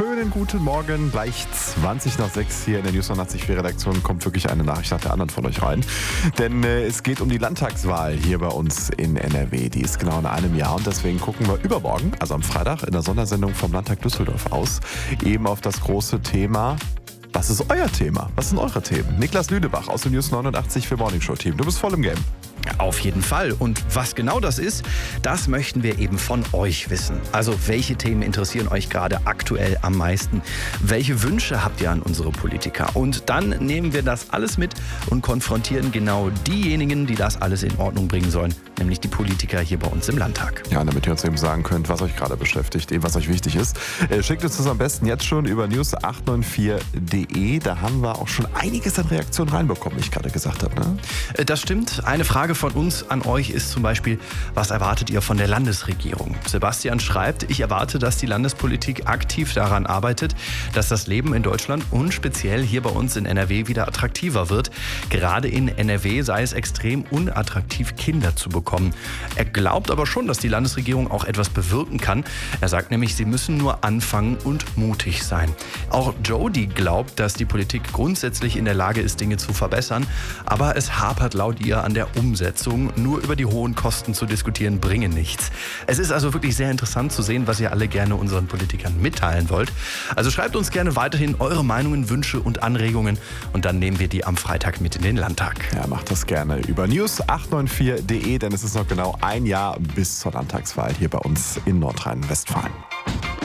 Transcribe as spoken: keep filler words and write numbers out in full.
schönen guten Morgen. Gleich zwanzig nach sechs hier in der News neunundachtzig vier Redaktion kommt wirklich eine Nachricht nach der anderen von euch rein. Denn äh, es geht um die Landtagswahl hier bei uns in N R W. Die ist genau in einem Jahr und deswegen gucken wir übermorgen, also am Freitag, in der Sondersendung vom Landtag Düsseldorf aus, eben auf das große Thema. Was ist euer Thema? Was sind eure Themen? Niklas Lüdebach aus dem News neunundachtzig vier Morning Show Team. Du bist voll im Game. Auf jeden Fall. Und was genau das ist, das möchten wir eben von euch wissen. Also welche Themen interessieren euch gerade aktuell am meisten? Welche Wünsche habt ihr an unsere Politiker? Und dann nehmen wir das alles mit und konfrontieren genau diejenigen, die das alles in Ordnung bringen sollen, nämlich die Politiker hier bei uns im Landtag. Ja, damit ihr uns eben sagen könnt, was euch gerade beschäftigt, eben was euch wichtig ist. Äh, schickt uns das am besten jetzt schon über news acht neun vier punkt de. Da haben wir auch schon einiges an Reaktionen reinbekommen, wie ich gerade gesagt habe. Ne? Äh, Das stimmt. Eine Frage von uns an euch ist zum Beispiel, was erwartet ihr von der Landesregierung? Sebastian schreibt, ich erwarte, dass die Landespolitik aktiv daran arbeitet, dass das Leben in Deutschland und speziell hier bei uns in N R W wieder attraktiver wird. Gerade in N R W sei es extrem unattraktiv, Kinder zu bekommen. Er glaubt aber schon, dass die Landesregierung auch etwas bewirken kann. Er sagt nämlich, sie müssen nur anfangen und mutig sein. Auch Jody glaubt, dass die Politik grundsätzlich in der Lage ist, Dinge zu verbessern, aber es hapert laut ihr an der Umsetzung. Nur über die hohen Kosten zu diskutieren, bringe nichts. Es ist also wirklich sehr interessant zu sehen, was ihr alle gerne unseren Politikern mitteilen wollt. Also schreibt uns gerne weiterhin eure Meinungen, Wünsche und Anregungen und dann nehmen wir die am Freitag mit in den Landtag. Ja, macht das gerne über news acht neun vier punkt de, denn es ist noch genau ein Jahr bis zur Landtagswahl hier bei uns in Nordrhein-Westfalen.